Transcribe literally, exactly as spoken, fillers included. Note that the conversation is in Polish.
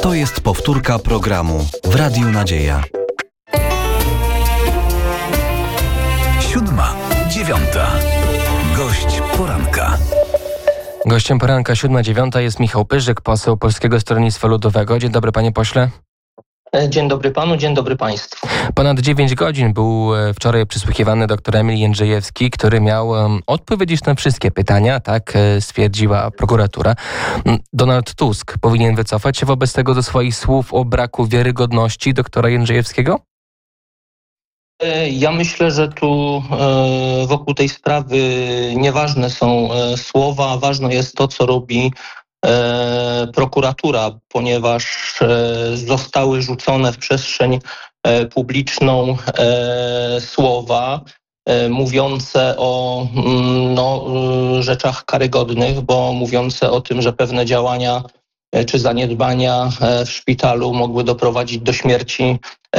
To jest powtórka programu w Radiu Nadzieja. Siódma, dziewiąta. Gość poranka. Gościem poranka siódma dziewiąta jest Michał Pyrzyk, poseł Polskiego Stronnictwa Ludowego. Dzień dobry, panie pośle. Dzień dobry panu, dzień dobry państwu. Ponad dziewięć godzin był wczoraj przysłuchiwany dr Emil Jędrzejewski, który miał odpowiedzieć na wszystkie pytania, tak stwierdziła prokuratura. Donald Tusk powinien wycofać się wobec tego do swoich słów o braku wiarygodności doktora Jędrzejewskiego? Ja myślę, że tu wokół tej sprawy nieważne są słowa, ważne jest to, co robi prokuratura, ponieważ zostały rzucone w przestrzeń publiczną słowa mówiące o no, rzeczach karygodnych, bo mówiące o tym, że pewne działania czy zaniedbania w szpitalu mogły doprowadzić do śmierci